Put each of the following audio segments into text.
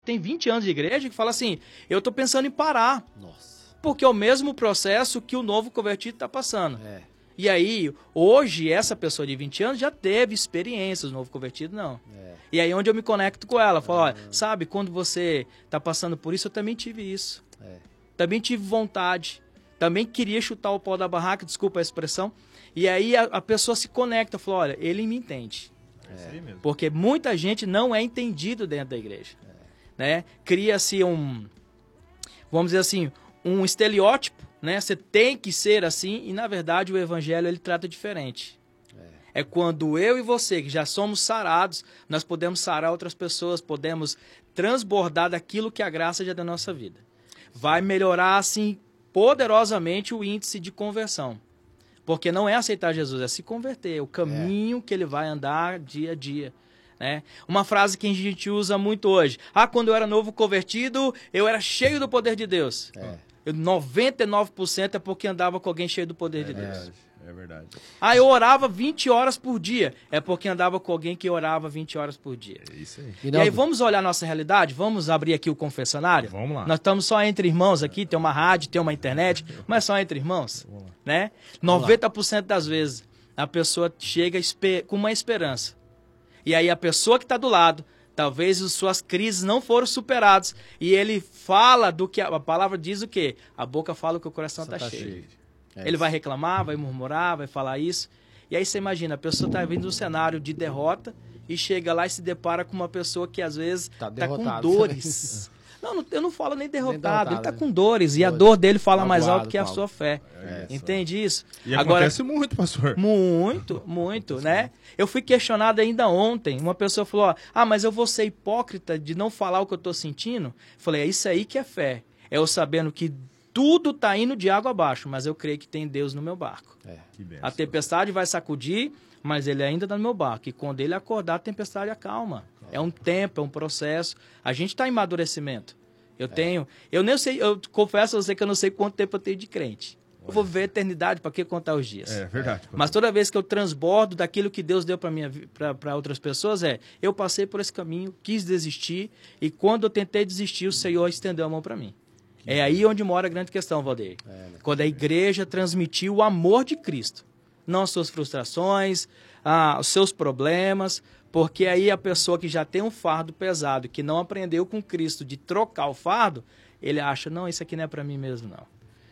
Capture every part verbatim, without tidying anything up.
tem vinte anos de igreja que fala assim, eu estou pensando em parar. Nossa. Porque é o mesmo processo que o novo convertido está passando. É. E aí, hoje, essa pessoa de vinte anos já teve experiências, o novo convertido não. É. E aí onde eu me conecto com ela, falo, olha, sabe, quando você está passando por isso, eu também tive isso. É. Também tive vontade. Também queria chutar o pau da barraca, desculpa a expressão. E aí a, a pessoa se conecta, fala, olha, ele me entende. É isso aí mesmo. Porque muita gente não é entendido dentro da igreja. É. Né? Cria-se um, vamos dizer assim, um estereótipo, né? Você tem que ser assim, e na verdade o evangelho ele trata diferente. É. É quando eu e você, que já somos sarados, nós podemos sarar outras pessoas, podemos transbordar daquilo que a graça já é da nossa vida. Vai melhorar, assim, poderosamente o índice de conversão. Porque não é aceitar Jesus, é se converter, é o caminho é. que ele vai andar dia a dia. Né? Uma frase que a gente usa muito hoje. Ah, quando eu era novo convertido, eu era cheio do poder de Deus. É. Eu, noventa e nove por cento é porque andava com alguém cheio do poder é de Deus. Verdade, é verdade. Ah, eu orava vinte horas por dia. É porque andava com alguém que orava vinte horas por dia. É isso aí. E, e aí, vamos olhar a nossa realidade? Vamos abrir aqui o confessionário? Vamos lá. Nós estamos só entre irmãos aqui, tem uma rádio, tem uma internet, mas só entre irmãos. Né? noventa por cento das vezes, a pessoa chega com uma esperança. E aí a pessoa que está do lado, talvez as suas crises não foram superadas. E ele fala do que... A, a palavra diz o quê? A boca fala que o coração está tá cheio. cheio. É ele isso. Vai reclamar, vai murmurar, vai falar isso. E aí você imagina, a pessoa está vindo um cenário de derrota e chega lá e se depara com uma pessoa que às vezes está tá com dores. Não, não, eu não falo nem derrotado, nem derrotado ele está né? com dores. E a dor dele fala mais alto que a sua fé. É, Entende isso? E Agora, acontece muito, pastor. Muito, muito, né? Eu fui questionado ainda ontem. Uma pessoa falou, ó, ah, mas eu vou ser hipócrita de não falar o que eu estou sentindo? Eu falei, é isso aí que é fé. É eu sabendo que tudo está indo de água abaixo, mas eu creio que tem Deus no meu barco. É, que benção. A tempestade vai sacudir, mas ele ainda está no meu barco. E quando ele acordar, a tempestade acalma. É um tempo, é um processo. A gente está em amadurecimento. Eu é. tenho... Eu nem sei... Eu confesso a você que eu não sei quanto tempo eu tenho de crente. Eu vou viver a eternidade, para que contar os dias? É verdade. Mas toda vez que eu transbordo daquilo que Deus deu para outras pessoas, é... Eu passei por esse caminho, quis desistir, e quando eu tentei desistir, o Senhor estendeu a mão para mim. Que é aí onde mora a grande questão, Valdeir. É, né? Quando a igreja transmitiu o amor de Cristo. Não as suas frustrações, ah, os seus problemas, porque aí a pessoa que já tem um fardo pesado, que não aprendeu com Cristo de trocar o fardo, ele acha, não, isso aqui não é para mim mesmo, não.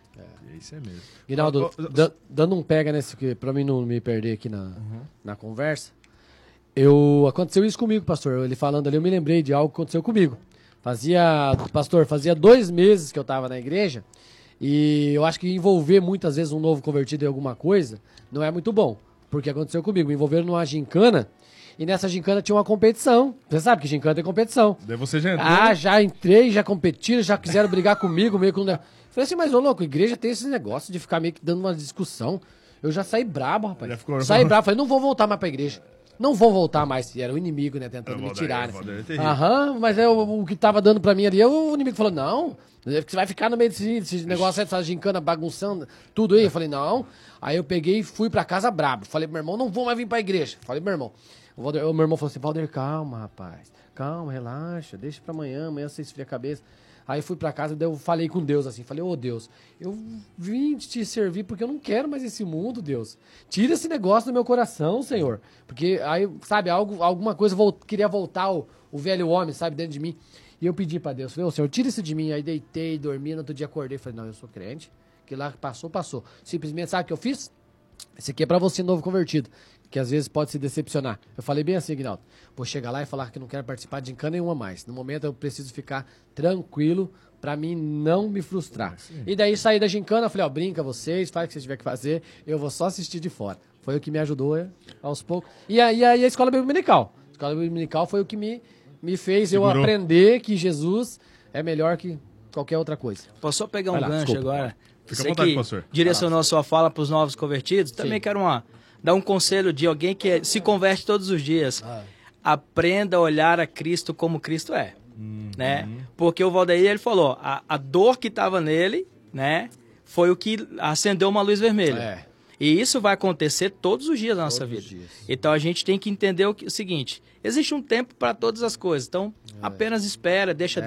É, isso é mesmo. Guinaldo, da, dando um pega nesse, para mim não me perder aqui na, uhum. na conversa, eu, aconteceu isso comigo, pastor. Ele falando ali, eu me lembrei de algo que aconteceu comigo. Fazia, pastor, fazia dois meses que eu estava na igreja e eu acho que envolver muitas vezes um novo convertido em alguma coisa não é muito bom. Porque aconteceu comigo, me envolveram numa gincana e nessa gincana tinha uma competição. Você sabe que gincana tem competição. Daí você já entrou? Ah, já entrei, já competiram, já quiseram brigar comigo, meio com... Falei assim, mas ô louco, a igreja tem esse negócio de ficar meio que dando uma discussão. Eu já saí brabo, rapaz. Já ficou... Saí brabo, falei, não vou voltar mais pra igreja. Não vou voltar mais. E era o inimigo, né, tentando me tirar. Aham, né? Mas é o, o que tava dando pra mim ali, o inimigo falou, não, você vai ficar no meio desse, desse negócio, essa gincana bagunçando, tudo aí. Eu falei, não. Aí eu peguei e fui pra casa brabo. Falei pro meu irmão, não vou mais vir pra igreja. Falei pro meu irmão. O, Valder, o meu irmão falou assim, Valder, calma, rapaz. Calma, relaxa, deixa pra amanhã, amanhã você esfria a cabeça. Aí fui pra casa e eu falei com Deus assim, falei, ô Deus, eu vim te servir porque eu não quero mais esse mundo, Deus. Tira esse negócio do meu coração, Senhor. Porque aí, sabe, algo, alguma coisa volt, queria voltar o, o velho homem, sabe, dentro de mim. E eu pedi pra Deus, falei, ô Senhor, tira isso de mim. Aí deitei, dormi, no outro dia acordei, falei, não, eu sou crente. Que lá passou, passou. Simplesmente, sabe o que eu fiz? Esse aqui é pra você, novo convertido, que às vezes pode se decepcionar. Eu falei bem assim, Guinaldo, vou chegar lá e falar que não quero participar de gincana nenhuma mais. No momento eu preciso ficar tranquilo pra mim não me frustrar. Sim. E daí saí da gincana, falei, ó, brinca vocês, faz o que vocês tiver que fazer, eu vou só assistir de fora. Foi o que me ajudou é, aos poucos. E aí a, a, a escola dominical. A escola dominical foi o que me, me fez Segurou. eu aprender que Jesus é melhor que qualquer outra coisa. Posso só pegar um lá, gancho desculpa. agora? Fica Você à vontade, que pastor. direcionou a sua fala para os novos convertidos, também Sim. quero uma, dar um conselho de alguém que se converte todos os dias. Ah. Aprenda a olhar a Cristo como Cristo é. Uhum. Né? Porque o Valdeir, ele falou, a, a dor que estava nele, né, foi o que acendeu uma luz vermelha. É. E isso vai acontecer todos os dias da nossa Todos os vida. dias. Então a gente tem que entender o, que, o seguinte: existe um tempo para todas as coisas. Então apenas espera, deixa